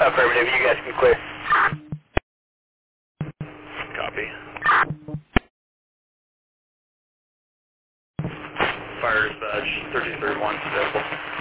Affirmative, you guys can clear. Copy. Fire dispatch 3331 available.